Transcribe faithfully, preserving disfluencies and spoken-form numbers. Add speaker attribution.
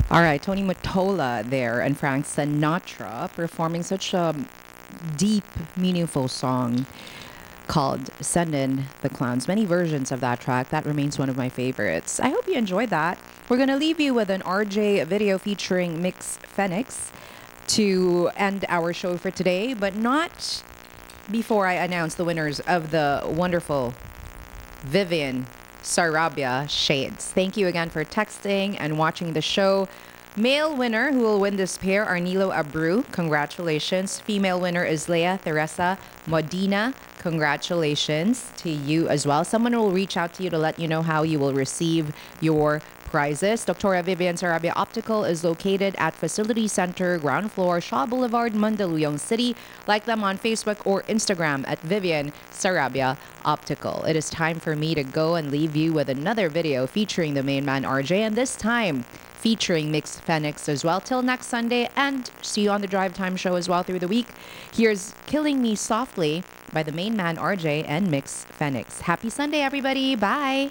Speaker 1: All right, Tony Mottola there and Frank Sinatra performing such a deep, meaningful song called Send In the Clowns. Many versions of that track. That remains one of my favorites. I hope you enjoyed that. We're going to leave you with an R J video featuring Mix Phoenix to end our show for today, but not before I announce the winners of the wonderful Vivian Sarabia shades. Thank you again for texting and watching the show. Male winner who will win this pair are Nilo Abreu. Congratulations. Female winner is Leah Teresa Modina. Congratulations to you as well. Someone will reach out to you to let you know how you will receive your prizes. Doctora Vivian Sarabia Optical is located at Facility Center, ground floor, Shaw Boulevard, Mandaluyong City. Like them on Facebook or Instagram at Vivian Sarabia Optical. It is time for me to go and leave you with another video featuring the main man R J, and this time featuring Mix Phoenix as well. Till next Sunday, and see you on the Drive Time show as well through the week. Here's Killing Me Softly by the main man R J and Mix Phoenix. Happy Sunday, everybody. Bye.